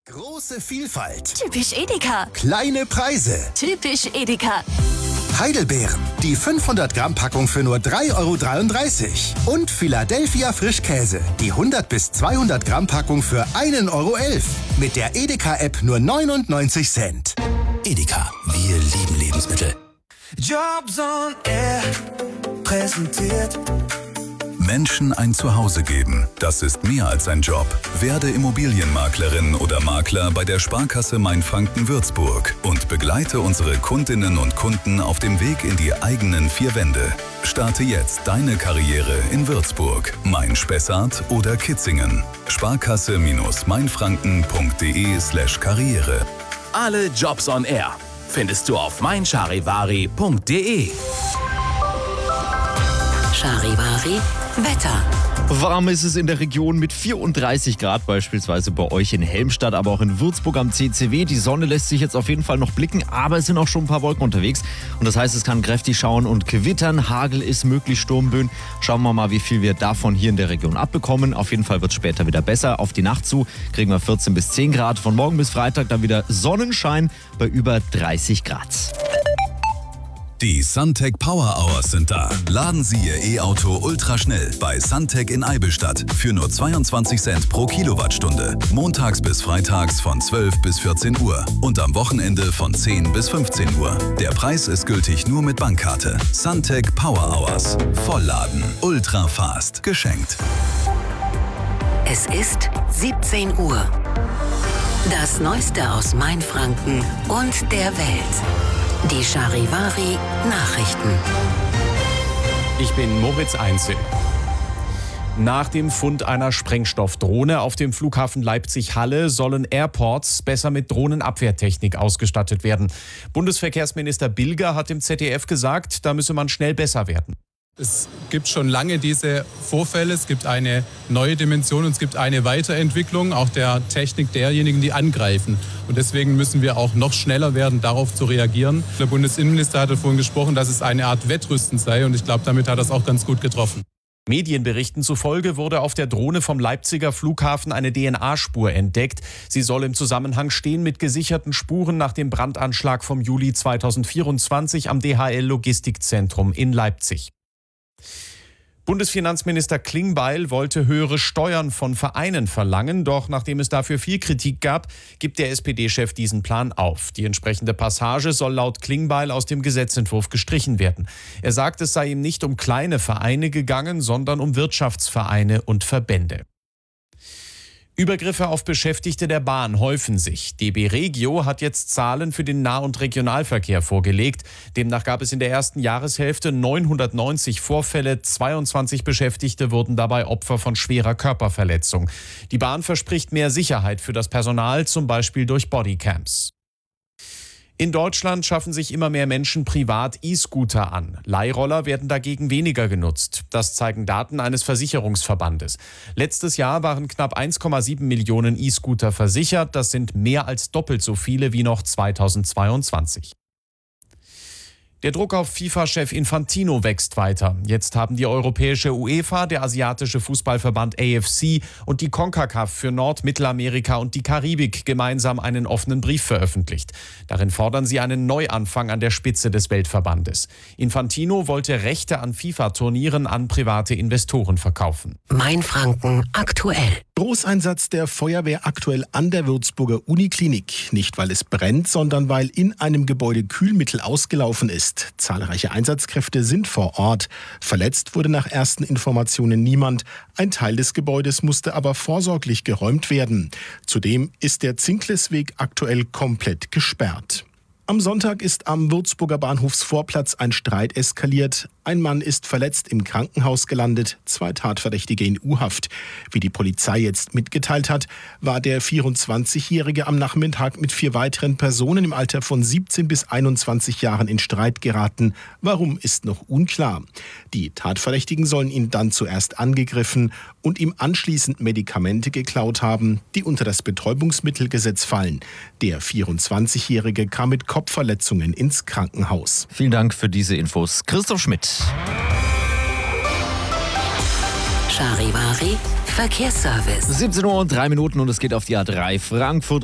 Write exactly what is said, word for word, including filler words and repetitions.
Große Vielfalt. Typisch Edeka. Kleine Preise. Typisch Edeka. Heidelbeeren. Die fünfhundert Gramm Packung für nur drei Euro dreiunddreißig. Und Philadelphia Frischkäse. Die hundert bis zweihundert Gramm Packung für ein Euro elf. Mit der Edeka-App nur neunundneunzig Cent. Edeka. Wir lieben Lebensmittel. Jobs on Air präsentiert. Menschen ein Zuhause geben, das ist mehr als ein Job. Werde Immobilienmaklerin oder Makler bei der Sparkasse Mainfranken-Würzburg und begleite unsere Kundinnen und Kunden auf dem Weg in die eigenen vier Wände. Starte jetzt deine Karriere in Würzburg, Main-Spessart oder Kitzingen. Sparkasse-mainfranken.de slash Karriere. Alle Jobs on Air findest du auf meincharivari punkt de. Charivari Wetter. Warm ist es in der Region mit vierunddreißig Grad, beispielsweise bei euch in Helmstadt, aber auch in Würzburg am C C W. Die Sonne lässt sich jetzt auf jeden Fall noch blicken, aber es sind auch schon ein paar Wolken unterwegs. Und das heißt, es kann kräftig schauen und gewittern. Hagel ist möglich, Sturmböen. Schauen wir mal, wie viel wir davon hier in der Region abbekommen. Auf jeden Fall wird es später wieder besser. Auf die Nacht zu kriegen wir vierzehn bis zehn Grad. Von morgen bis Freitag dann wieder Sonnenschein bei über dreißig Grad. Die Suntec Power Hours sind da. Laden Sie Ihr E-Auto ultraschnell bei Suntec in Eibenstadt für nur zweiundzwanzig Cent pro Kilowattstunde. Montags bis freitags von zwölf bis vierzehn Uhr und am Wochenende von zehn bis fünfzehn Uhr. Der Preis ist gültig nur mit Bankkarte. Suntec Power Hours. Vollladen. Ultra fast. Geschenkt. Es ist siebzehn Uhr. Das Neueste aus Mainfranken und der Welt. Die Charivari Nachrichten. Ich bin Moritz Einzel. Nach dem Fund einer Sprengstoffdrohne auf dem Flughafen Leipzig-Halle sollen Airports besser mit Drohnenabwehrtechnik ausgestattet werden. Bundesverkehrsminister Bilger hat im Z D F gesagt, da müsse man schnell besser werden. Es gibt schon lange diese Vorfälle, es gibt eine neue Dimension und es gibt eine Weiterentwicklung auch der Technik derjenigen, die angreifen. Und deswegen müssen wir auch noch schneller werden, darauf zu reagieren. Der Bundesinnenminister hatte vorhin gesprochen, dass es eine Art Wettrüsten sei und ich glaube, damit hat er es auch ganz gut getroffen. Medienberichten zufolge wurde auf der Drohne vom Leipziger Flughafen eine D N A-Spur entdeckt. Sie soll im Zusammenhang stehen mit gesicherten Spuren nach dem Brandanschlag vom Juli zweitausendvierundzwanzig am D H L-Logistikzentrum in Leipzig. Bundesfinanzminister Klingbeil wollte höhere Steuern von Vereinen verlangen, doch nachdem es dafür viel Kritik gab, gibt der S P D-Chef diesen Plan auf. Die entsprechende Passage soll laut Klingbeil aus dem Gesetzentwurf gestrichen werden. Er sagt, es sei ihm nicht um kleine Vereine gegangen, sondern um Wirtschaftsvereine und Verbände. Übergriffe auf Beschäftigte der Bahn häufen sich. D B Regio hat jetzt Zahlen für den Nah- und Regionalverkehr vorgelegt. Demnach gab es in der ersten Jahreshälfte neunhundertneunzig Vorfälle. zweiundzwanzig Beschäftigte wurden dabei Opfer von schwerer Körperverletzung. Die Bahn verspricht mehr Sicherheit für das Personal, zum Beispiel durch Bodycams. In Deutschland schaffen sich immer mehr Menschen privat E-Scooter an. Leihroller werden dagegen weniger genutzt. Das zeigen Daten eines Versicherungsverbandes. Letztes Jahr waren knapp eins Komma sieben Millionen E-Scooter versichert. Das sind mehr als doppelt so viele wie noch zweitausendzweiundzwanzig. Der Druck auf FIFA-Chef Infantino wächst weiter. Jetzt haben die europäische UEFA, der asiatische Fußballverband A F C und die CONCACAF für Nord-, Mittelamerika und die Karibik gemeinsam einen offenen Brief veröffentlicht. Darin fordern sie einen Neuanfang an der Spitze des Weltverbandes. Infantino wollte Rechte an FIFA-Turnieren an private Investoren verkaufen. Mainfranken aktuell. Großeinsatz der Feuerwehr aktuell an der Würzburger Uniklinik. Nicht, weil es brennt, sondern weil in einem Gebäude Kühlmittel ausgelaufen ist. Zahlreiche Einsatzkräfte sind vor Ort. Verletzt wurde nach ersten Informationen niemand. Ein Teil des Gebäudes musste aber vorsorglich geräumt werden. Zudem ist der Zinklesweg aktuell komplett gesperrt. Am Sonntag ist am Würzburger Bahnhofsvorplatz ein Streit eskaliert. Ein Mann ist verletzt im Krankenhaus gelandet, zwei Tatverdächtige in U-Haft. Wie die Polizei jetzt mitgeteilt hat, war der vierundzwanzigjährige am Nachmittag mit vier weiteren Personen im Alter von siebzehn bis einundzwanzig Jahren in Streit geraten. Warum, ist noch unklar. Die Tatverdächtigen sollen ihn dann zuerst angegriffen und ihm anschließend Medikamente geklaut haben, die unter das Betäubungsmittelgesetz fallen. Der vierundzwanzigjährige kam mit Kopfverletzungen ins Krankenhaus. Vielen Dank für diese Infos. Christoph Schmidt. Charivari Verkehrsservice. siebzehn Uhr und drei Minuten und es geht auf die A drei Frankfurt